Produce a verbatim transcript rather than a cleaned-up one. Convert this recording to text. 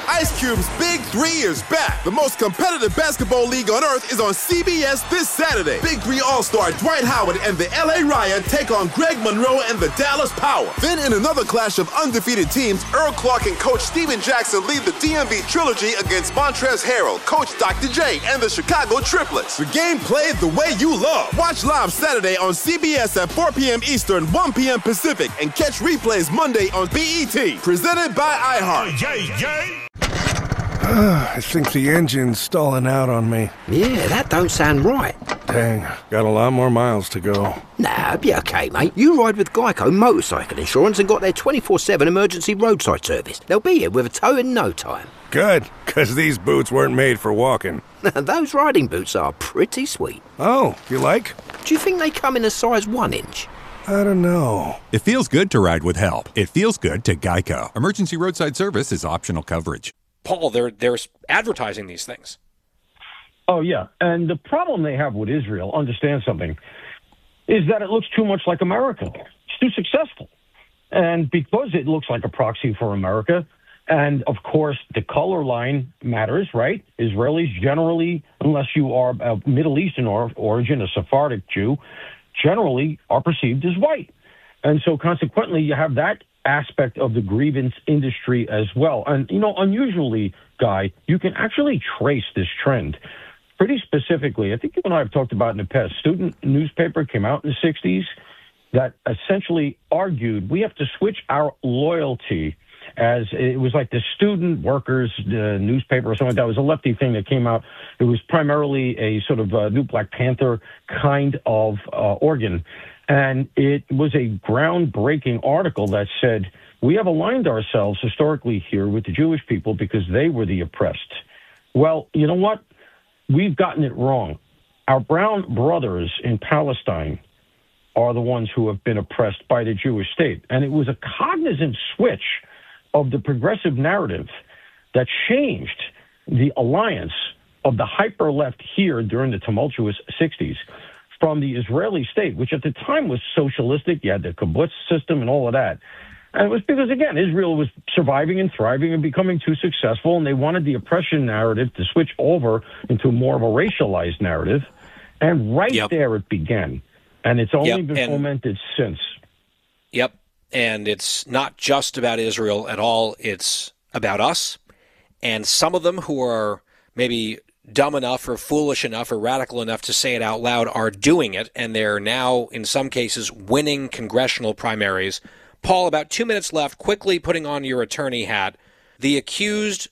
Ice Cube's Big Three is back. The most competitive basketball league on earth is on C B S this Saturday. Big Three All-Star Dwight Howard and the L A Riot take on Greg Monroe and the Dallas Power. Then in another clash of undefeated teams, Earl Clark and Coach Steven Jackson lead the D M V Trilogy against Montrezl Harrell, Coach Doctor J, and the Chicago Triplets. The game played the way you love. Watch live Saturday on C B S at four p.m. Eastern, one p.m. Pacific, and catch replays Monday on B E T. Presented by iHeart. Yay, yay. I think the engine's stalling out on me. Yeah, that don't sound right. Dang, got a lot more miles to go. Nah, be okay, mate. You ride with Geico Motorcycle Insurance and got their twenty-four seven emergency roadside service. They'll be here with a tow in no time. Good, because these boots weren't made for walking. Those riding boots are pretty sweet. Oh, you like? Do you think they come in a size one inch? I don't know. It feels good to ride with help. It feels good to Geico. Emergency roadside service is optional coverage. Paul, they're, they're advertising these things. Oh, yeah. And the problem they have with Israel, understand something, is that it looks too much like America. It's too successful. And because it looks like a proxy for America, and, of course, the color line matters, right? Israelis generally, unless you are of Middle Eastern or- origin, a Sephardic Jew, generally are perceived as white. And so, consequently, you have that aspect of the grievance industry as well. And, you know, unusually, Guy, you can actually trace this trend pretty specifically. I think you and I have talked about in the past. Student newspaper came out in the sixties that essentially argued we have to switch our loyalty, as it was like the student workers uh, newspaper or something like that. It was a lefty thing that came out. It was primarily a sort of uh, new Black Panther kind of uh, organ. And it was a groundbreaking article that said, we have aligned ourselves historically here with the Jewish people because they were the oppressed. Well, you know what? We've gotten it wrong. Our brown brothers in Palestine are the ones who have been oppressed by the Jewish state. And it was a cognizant switch of the progressive narrative that changed the alliance of the hyper-left here during the tumultuous sixties from the Israeli state, which at the time was socialistic. You had the kibbutz system and all of that. And it was because, again, Israel was surviving and thriving and becoming too successful, and they wanted the oppression narrative to switch over into more of a racialized narrative. And right yep. there it began. And it's only yep. been and, fomented since. Yep. And it's not just about Israel at all. It's about us. And some of them who are maybe dumb enough or foolish enough or radical enough to say it out loud are doing it. And they're now, in some cases, winning congressional primaries. Paul, about two minutes left. Quickly putting on your attorney hat. The accused